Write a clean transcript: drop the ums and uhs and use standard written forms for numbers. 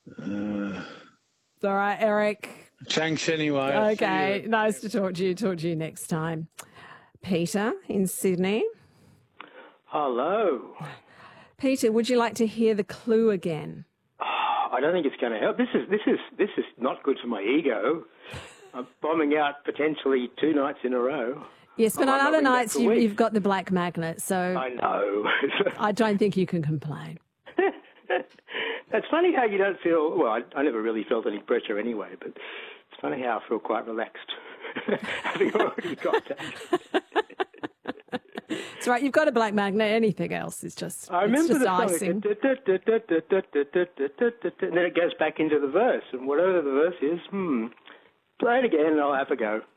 It's all right, Eric. Thanks anyway. Okay, nice to talk to you. Talk to you next time. Peter in Sydney. Hello. Peter, would you like to hear the clue again? I don't think it's going to help. This is not good for my ego. I'm bombing out potentially 2 nights in a row. Yes, but on other nights you've got the black magnet, so I know. I don't think you can complain. It's funny how you don't feel, well, I never really felt any pressure anyway, but it's funny how I feel quite relaxed having already got that. That's right, you've got a black magnet, anything else is just, I remember it's just the song, icing. and then it goes back into the verse, and whatever the verse is, play it again and I'll have a go.